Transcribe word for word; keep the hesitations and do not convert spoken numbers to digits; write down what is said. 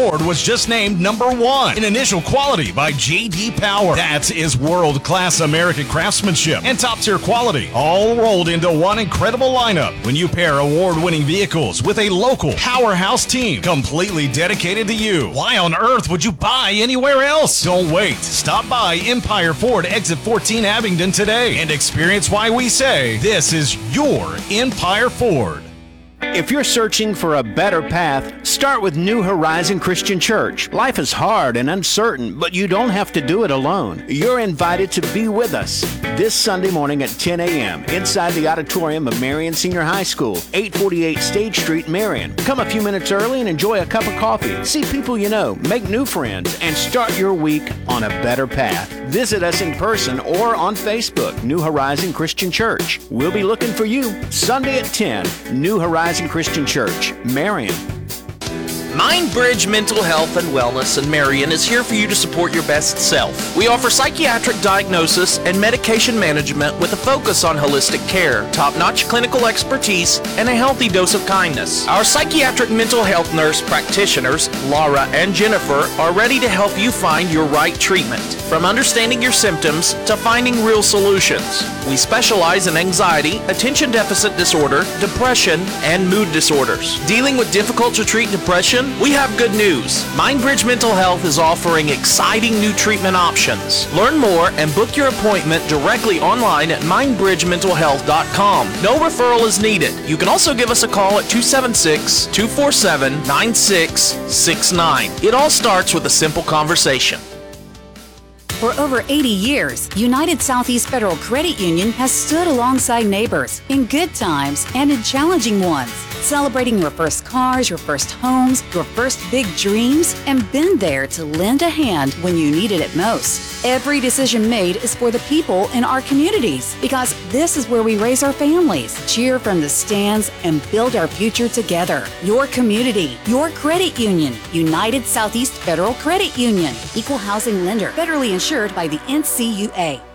Ford was just named number one in initial quality by J D Power. That is world-class American craftsmanship and top-tier quality, all rolled into one incredible lineup. When you pair award-winning vehicles with a local powerhouse team completely dedicated to you, why on earth would you buy anywhere else? Don't wait. Stop by Empire Ford Exit fourteen Abingdon today and experience why we say this is your Empire Ford. If you're searching for a better path, start with New Horizon Christian Church. Life is hard and uncertain, but you don't have to do it alone. You're invited to be with us this Sunday morning at ten a.m. inside the auditorium of Marion Senior High School, eight forty-eight Stage Street, Marion. Come a few minutes early and enjoy a cup of coffee. See people you know, make new friends, and start your week on a better path. Visit us in person or on Facebook, New Horizon Christian Church. We'll be looking for you Sunday at ten, New Horizon Christian Church, Marion. Mindbridge Mental Health and Wellness in Marion is here for you to support your best self. We offer psychiatric diagnosis and medication management with a focus on holistic care, top-notch clinical expertise, and a healthy dose of kindness. Our psychiatric mental health nurse practitioners, Laura and Jennifer, are ready to help you find your right treatment. From understanding your symptoms to finding real solutions. We specialize in anxiety, attention deficit disorder, depression, and mood disorders. Dealing with difficult to treat depression? We have good news. Mindbridge Mental Health is offering exciting new treatment options. Learn more and book your appointment directly online at mind bridge mental health dot com. No referral is needed. You can also give us a call at two seven six, two four seven, nine six six nine. It all starts with a simple conversation. For over eighty years, United Southeast Federal Credit Union has stood alongside neighbors in good times and in challenging ones, celebrating your first cars, your first homes, your first big dreams, and been there to lend a hand when you needed it most. Every decision made is for the people in our communities, because this is where we raise our families, cheer from the stands, and build our future together. Your community, your credit union, United Southeast Federal Credit Union, equal housing lender, federally insured by the N C U A.